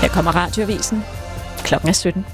Her kommer Radioavisen. Klokken er 17.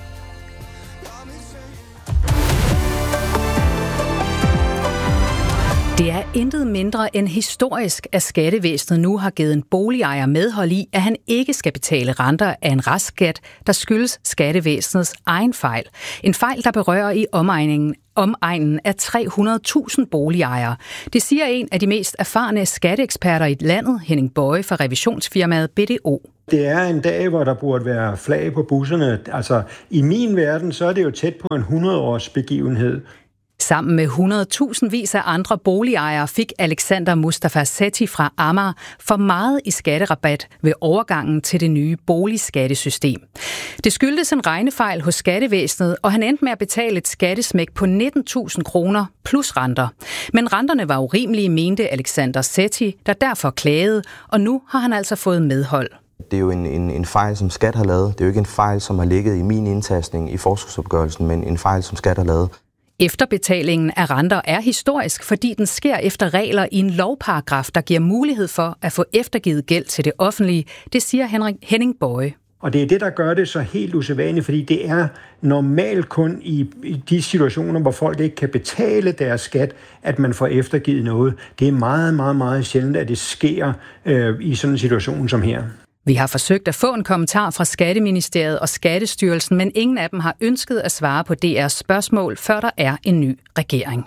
Det er intet mindre end historisk, at skattevæsenet nu har givet en boligejer medhold i, at han ikke skal betale renter af en restskat, der skyldes skattevæsenets egen fejl. En fejl, der berører i omegnen af 300.000 boligejere. Det siger en af de mest erfarne skatteeksperter i landet, Henning Boye fra revisionsfirmaet BDO. Det er en dag, hvor der burde være flag på busserne. Altså, i min verden, så er det jo tæt på en 100-års begivenhed. Sammen med 100.000 af andre boligejere fik Alexander Mustafa Sethi fra Amager for meget i skatterabat ved overgangen til det nye boligskattesystem. Det skyldtes en regnefejl hos skattevæsenet, og han endte med at betale et skattesmæk på 19.000 kroner plus renter. Men renterne var urimelige, mente Alexander Sethi, der derfor klagede, og nu har han altså fået medhold. Det er jo en fejl, som Skat har lavet. Det er jo ikke en fejl, som har ligget i min indtastning i forskudsopgørelsen, men en fejl, som Skat har lavet. Efterbetalingen af renter er historisk, fordi den sker efter regler i en lovparagraf, der giver mulighed for at få eftergivet gæld til det offentlige. Det siger Henning Boye. Og det er det, der gør det så helt usædvanligt, fordi det er normalt kun i de situationer, hvor folk ikke kan betale deres skat, at man får eftergivet noget. Det er meget, meget, meget sjældent, at det sker i sådan en situation som her. Vi har forsøgt at få en kommentar fra Skatteministeriet og Skattestyrelsen, men ingen af dem har ønsket at svare på DR's spørgsmål, før der er en ny regering.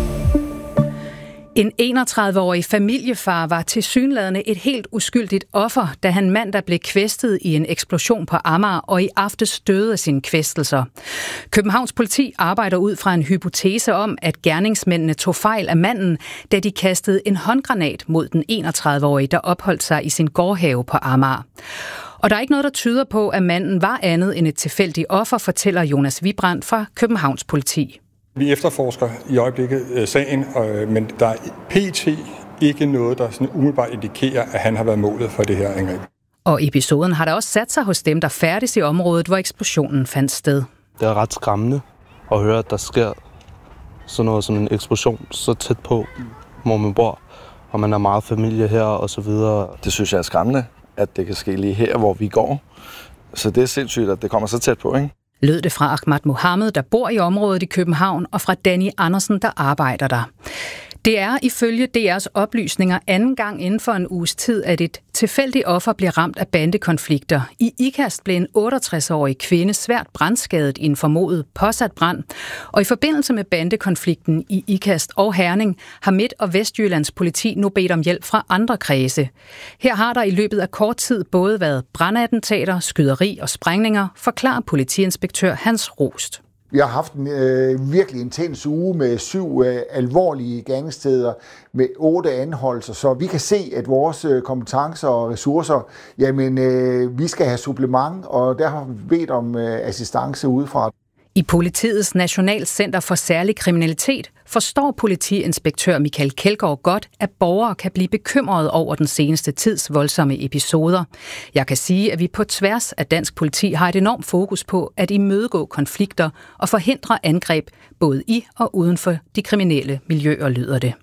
En 31-årig familiefar var tilsyneladende et helt uskyldigt offer, da han mandag blev kvæstet i en eksplosion på Amager og i aftes døde af sine kvæstelser. Københavns politi arbejder ud fra en hypotese om, at gerningsmændene tog fejl af manden, da de kastede en håndgranat mod den 31-årige, der opholdt sig i sin gårdhave på Amager. Og der er ikke noget, der tyder på, at manden var andet end et tilfældigt offer, fortæller Jonas Vibrand fra Københavns politi. Vi efterforsker i øjeblikket sagen, men der er pt. Ikke noget, der sådan umiddelbart indikerer, at han har været målet for det her angreb. Og episoden har der også sat sig hos dem, der færdes i området, hvor eksplosionen fandt sted. Det er ret skræmmende at høre, at der sker sådan noget som en eksplosion så tæt på, hvor man bor, og man er meget familie her og så videre. Det synes jeg er skræmmende, at det kan ske lige her, hvor vi går. Så det er sindssygt, at det kommer så tæt på, ikke? Lød det fra Ahmad Mohammed, der bor i området i København, og fra Danny Andersen, der arbejder der. Det er ifølge DR's oplysninger anden gang inden for en uges tid, at et tilfældigt offer bliver ramt af bandekonflikter. I Ikast blev en 68-årig kvinde svært brandskadet i en formodet påsat brand, og i forbindelse med bandekonflikten i Ikast og Herning har Midt- og Vestjyllands politi nu bedt om hjælp fra andre kredse. Her har der i løbet af kort tid både været brandattentater, skyderi og sprængninger, forklarer politiinspektør Hans Rost. Vi har haft en virkelig intens uge med 7 alvorlige gerningssteder med 8 anholdelser, så vi kan se, at vores kompetencer og ressourcer, vi skal have supplement, og der har vi bedt om assistance udefra. I Politiets Nationalcenter for Særlig Kriminalitet forstår politiinspektør Michael Kjeldgaard godt, at borgere kan blive bekymrede over den seneste tids voldsomme episoder. Jeg kan sige, at vi på tværs af dansk politi har et enormt fokus på at imødegå konflikter og forhindre angreb både i og uden for de kriminelle miljøer, lyder det.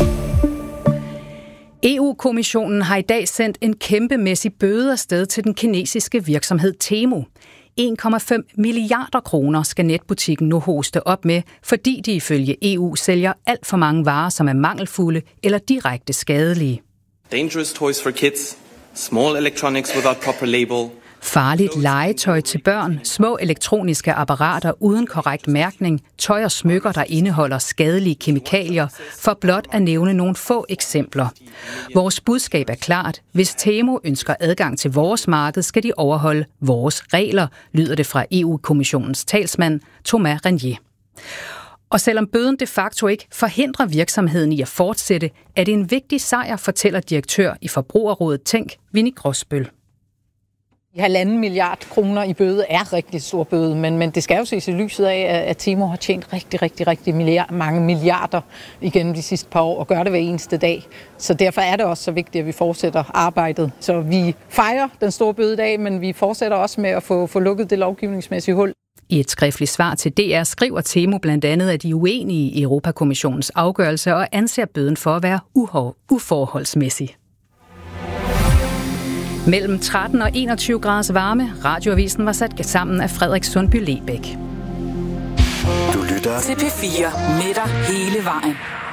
EU-kommissionen har i dag sendt en kæmpemæssig bøde afsted til den kinesiske virksomhed Temu. 1,5 milliarder kroner skal netbutikken nu hoste op med, fordi de ifølge EU sælger alt for mange varer, som er mangelfulde eller direkte skadelige. Dangerous toys for kids, small electronics without proper label. Farligt legetøj til børn, små elektroniske apparater uden korrekt mærkning, tøj og smykker, der indeholder skadelige kemikalier, for blot at nævne nogle få eksempler. Vores budskab er klart. Hvis Temu ønsker adgang til vores marked, skal de overholde vores regler, lyder det fra EU-kommissionens talsmand Thomas Renier. Og selvom bøden de facto ikke forhindrer virksomheden i at fortsætte, er det en vigtig sejr, fortæller direktør i Forbrugerrådet Tænk, Winnie Gråsbøl. 1,5 milliard kroner i bøde er rigtig stor bøde, men det skal jo ses i lyset af, at Temu har tjent rigtig mange milliarder igennem de sidste par år og gør det hver eneste dag. Så derfor er det også så vigtigt, at vi fortsætter arbejdet. Så vi fejrer den store bøde i dag, men vi fortsætter også med at få lukket det lovgivningsmæssige hul. I et skriftligt svar til DR skriver Temu blandt andet, at de er uenige i Europakommissionens afgørelse og anser bøden for at være uforholdsmæssig. Mellem 13 og 21 graders varme. Radioavisen var sat sammen af Frederik Sundby Lebæk. Du lytter til P4 med dig hele vejen.